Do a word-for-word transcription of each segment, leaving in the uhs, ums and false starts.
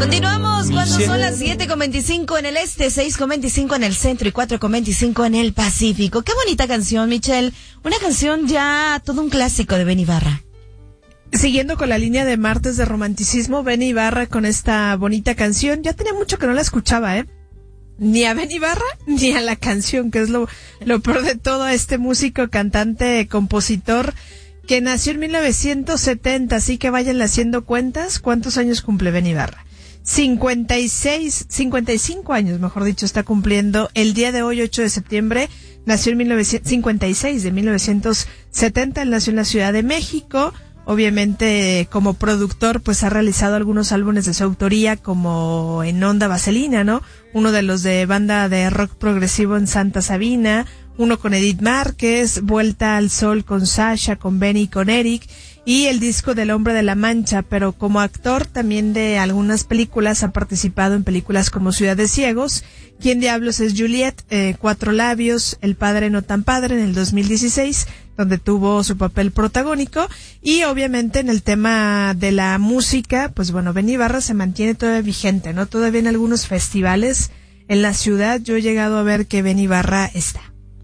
Continuamos cuando son las siete con veinticinco en el este, seis con veinticinco en el centro y cuatro con veinticinco en el Pacífico. Qué bonita canción, Michelle. Una canción ya todo un clásico de Benny Ibarra. Siguiendo con la línea de martes de romanticismo, Benny Ibarra con esta bonita canción. Ya tenía mucho que no la escuchaba, ¿eh? Ni a Benny Ibarra, ni a la canción, que es lo, lo peor de todo, este músico, cantante, compositor, que nació en mil novecientos setenta, así que vayan haciendo cuentas. ¿Cuántos años cumple Benny Ibarra? cincuenta y seis, cincuenta y cinco años, mejor dicho, está cumpliendo el día de hoy, ocho de septiembre. Nació en mil novecientos cincuenta y seis, de mil novecientos setenta, él nació en la Ciudad de México. Obviamente, como productor, pues ha realizado algunos álbumes de su autoría, como en Onda Vaselina, ¿no? Uno de los de banda de rock progresivo en Santa Sabina, uno con Edith Márquez, Vuelta al Sol con Sasha, con Benny y con Eric, y el disco del Hombre de la Mancha. Pero como actor también de algunas películas, ha participado en películas como Ciudad de Ciegos, ¿Quién diablos es Juliet?, eh, Cuatro Labios, El Padre no tan padre en el dos mil dieciséis, donde tuvo su papel protagónico. Y obviamente en el tema de la música, pues bueno, Benny Ibarra se mantiene todavía vigente, ¿no? Todavía en algunos festivales en la ciudad yo he llegado a ver que Benny Ibarra está.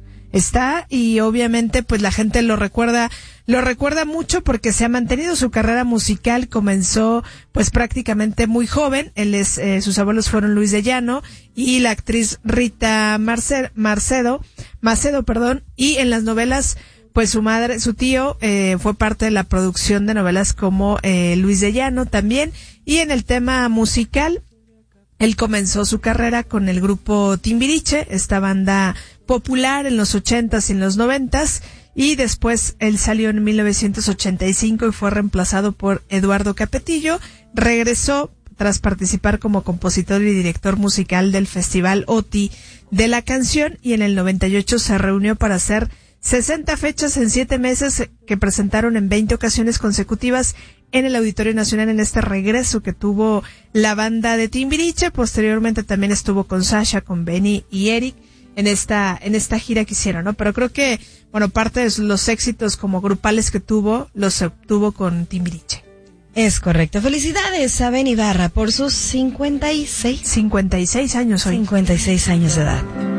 Está y obviamente pues la gente lo recuerda, lo recuerda mucho porque se ha mantenido su carrera musical. Comenzó pues prácticamente muy joven. Él es, eh, sus abuelos fueron Luis de Llano y la actriz Rita Marce, Marcedo, Macedo, perdón, y en las novelas pues su madre, su tío, eh, fue parte de la producción de novelas como eh, Luis de Llano también. Y en el tema musical, él comenzó su carrera con el grupo Timbiriche, esta banda popular en los ochentas y en los noventas, y después él salió en mil novecientos ochenta y cinco y fue reemplazado por Eduardo Capetillo. Regresó tras participar como compositor y director musical del Festival O T I de la canción, y en el noventa y ocho se reunió para hacer sesenta fechas en siete meses que presentaron en veinte ocasiones consecutivas en el Auditorio Nacional, en este regreso que tuvo la banda de Timbiriche. Posteriormente también estuvo con Sasha, con Benny y Eric en esta en esta gira que hicieron, ¿no? Pero creo que, bueno, parte de los éxitos como grupales que tuvo, los obtuvo con Timbiriche. Es correcto. Felicidades a Benny Ibarra por sus cincuenta y seis. cincuenta y seis años hoy. cincuenta y seis años de edad.